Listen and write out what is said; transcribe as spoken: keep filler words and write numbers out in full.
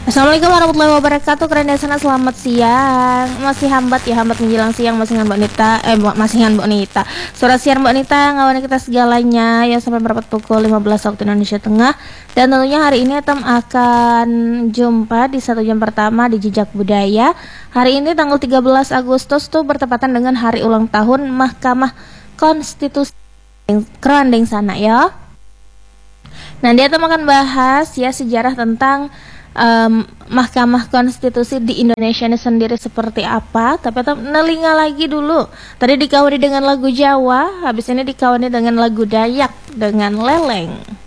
Assalamualaikum warahmatullahi wabarakatuh. Keren ya sana, selamat siang. Masih hambat ya, hambat menjelang siang. Masih ngan Mbak Nita, eh masih ngan Mbak Nita. Surat siar Mbak Nita, ngawanin kita segalanya ya sampai berapa pukul lima belas waktu Indonesia Tengah. Dan tentunya hari ini Etam akan jumpa di satu jam pertama di Jejak Budaya. Hari ini tanggal tiga belas Agustus tuh bertepatan dengan hari ulang tahun Mahkamah Konstitusi. Keren deng sana ya. Nah, dia Etam akan bahas ya sejarah tentang Um, Mahkamah Konstitusi di Indonesia ini sendiri seperti apa. Tapi tetap nelinga lagi dulu. Tadi dikawani dengan lagu Jawa, habis ini dikawani dengan lagu Dayak dengan Leleng.